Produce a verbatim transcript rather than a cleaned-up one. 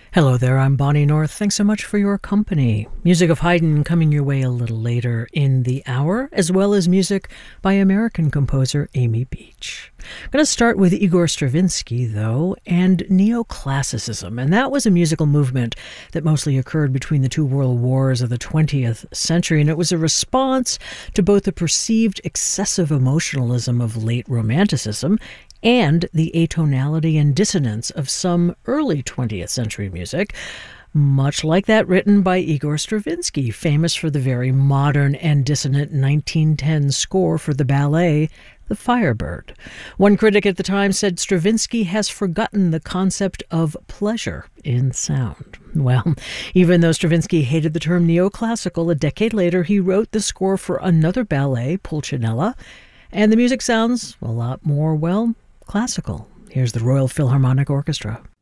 Hello there, I'm Bonnie North. Thanks so much for your company. Music of Haydn coming your way a little later in the hour, as well as music by American composer Amy Beach. I'm going to start with Igor Stravinsky, though, and neoclassicism. And that was a musical movement that mostly occurred between the two world wars of the twentieth century, and it was a response to both the perceived excessive emotionalism of late Romanticism and the atonality and dissonance of some early twentieth century music, much like that written by Igor Stravinsky, famous for the very modern and dissonant nineteen ten score for the ballet The Firebird. One critic at the time said Stravinsky has forgotten the concept of pleasure in sound. Well, even though Stravinsky hated the term neoclassical, a decade later he wrote the score for another ballet, Pulcinella, and the music sounds a lot more, well, classical. Here's the Royal Philharmonic Orchestra.